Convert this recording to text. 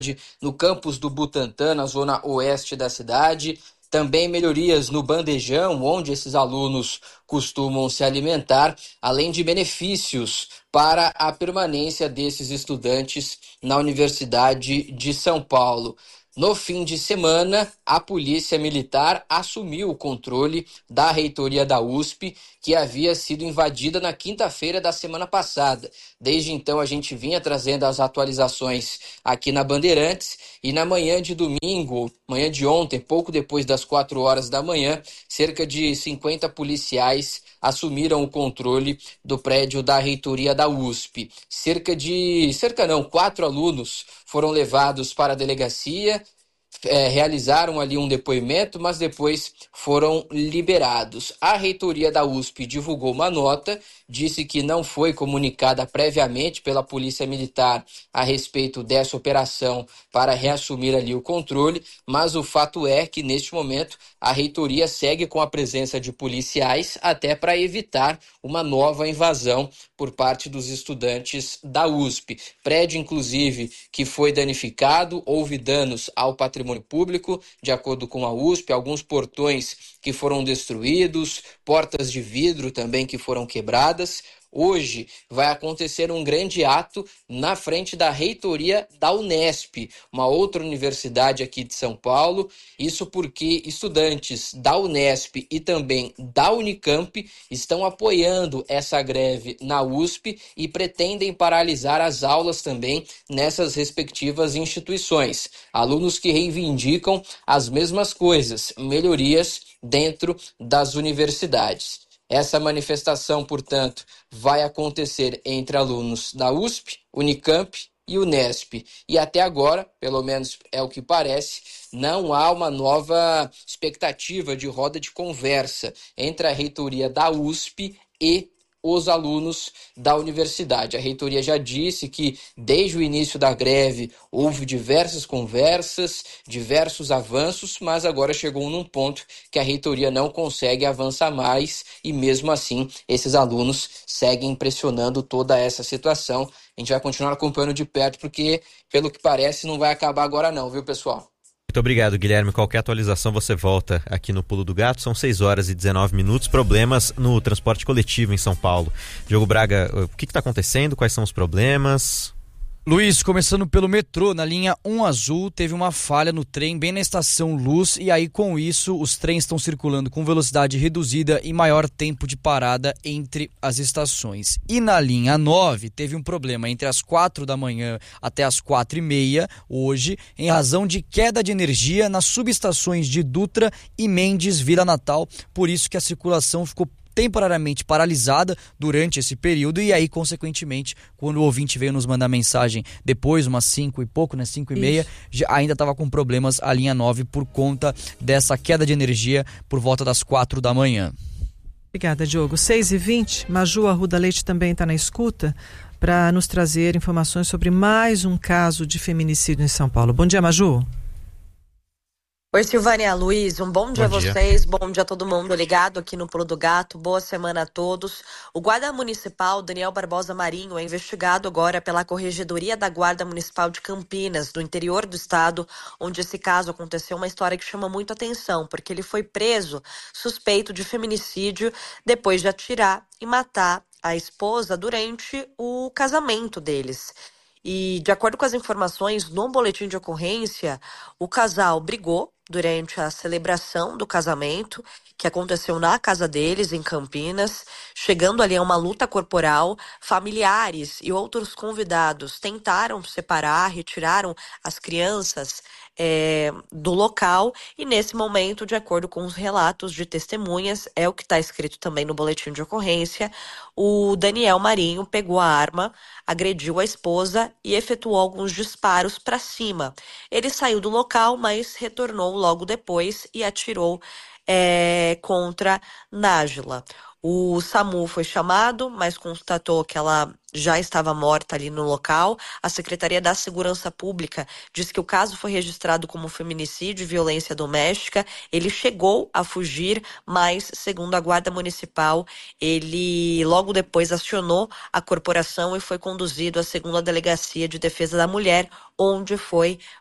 no campus do Butantã, na zona oeste da cidade. Também melhorias no bandejão, onde esses alunos costumam se alimentar, além de benefícios para a permanência desses estudantes na Universidade de São Paulo. No fim de semana, a Polícia Militar assumiu o controle da reitoria da USP, que havia sido invadida na quinta-feira da semana passada. Desde então, a gente vinha trazendo as atualizações aqui na Bandeirantes, e na manhã de domingo, manhã de ontem, pouco depois das 4 horas da manhã, cerca de 50 policiais assumiram o controle do prédio da reitoria da USP. 4 alunos foram levados para a delegacia, realizaram ali um depoimento, mas depois foram liberados. A reitoria da USP divulgou uma nota, disse que não foi comunicada previamente pela Polícia Militar a respeito dessa operação para reassumir ali o controle, mas o fato é que, neste momento, a reitoria segue com a presença de policiais até para evitar uma nova invasão por parte dos estudantes da USP. Prédio, inclusive, que foi danificado, houve danos ao patrimônio público, de acordo com a USP, alguns portões que foram destruídos, portas de vidro também que foram quebradas. Hoje vai acontecer um grande ato na frente da reitoria da Unesp, uma outra universidade aqui de São Paulo. Isso porque estudantes da Unesp e também da Unicamp estão apoiando essa greve na USP e pretendem paralisar as aulas também nessas respectivas instituições. Alunos que reivindicam as mesmas coisas, melhorias dentro das universidades. Essa manifestação, portanto, vai acontecer entre alunos da USP, Unicamp e Unesp. E até agora, pelo menos é o que parece, não há uma nova expectativa de roda de conversa entre a reitoria da USP e os alunos da universidade. A reitoria já disse que, desde o início da greve, houve diversas conversas, diversos avanços, mas agora chegou num ponto que a reitoria não consegue avançar mais e, mesmo assim, esses alunos seguem pressionando toda essa situação. A gente vai continuar acompanhando de perto, porque, pelo que parece, não vai acabar agora não, viu, pessoal? Muito obrigado, Guilherme. Qualquer atualização você volta aqui no Pulo do Gato. São 6 horas e 19 minutos. Problemas no transporte coletivo em São Paulo. Diogo Braga, o que está acontecendo? Quais são os problemas? Luiz, começando pelo metrô, na linha 1 azul, teve uma falha no trem bem na estação Luz, e aí com isso os trens estão circulando com velocidade reduzida e maior tempo de parada entre as estações. E na linha 9 teve um problema entre as 4 da manhã até as 4h30 hoje, em razão de queda de energia nas subestações de Dutra e Mendes Vila Natal, por isso que a circulação ficou temporariamente paralisada durante esse período, e aí, consequentemente, quando o ouvinte veio nos mandar mensagem depois, umas 5 e pouco, né, 5h30, ainda estava com problemas a linha 9 por conta dessa queda de energia por volta das 4 da manhã. Obrigada, Diogo. 6h20, Maju Arruda Leite também está na escuta para nos trazer informações sobre mais um caso de feminicídio em São Paulo. Bom dia, Maju. Oi, Silvânia, Luiz, um bom dia a vocês, bom dia a todo mundo ligado aqui no Pulo do Gato, boa semana a todos. O guarda municipal Daniel Barbosa Marinho é investigado agora pela Corregedoria da Guarda Municipal de Campinas, do interior do estado, onde esse caso aconteceu, uma história que chama muito atenção, porque ele foi preso suspeito de feminicídio depois de atirar e matar a esposa durante o casamento deles. E, de acordo com as informações no boletim de ocorrência, o casal brigou durante a celebração do casamento, que aconteceu na casa deles, em Campinas, chegando ali a uma luta corporal. Familiares e outros convidados tentaram separar, retiraram as crianças do local, e nesse momento, de acordo com os relatos de testemunhas, é o que está escrito também no boletim de ocorrência, o Daniel Marinho pegou a arma, agrediu a esposa e efetuou alguns disparos para cima. Ele saiu do local, mas retornou logo depois e atirou contra Nájila. O SAMU foi chamado, mas constatou que ela já estava morta ali no local. A Secretaria da Segurança Pública diz que o caso foi registrado como feminicídio e violência doméstica. Ele chegou a fugir, mas, segundo a Guarda Municipal, ele logo depois acionou a corporação e foi conduzido à 2ª Delegacia de Defesa da Mulher, onde foi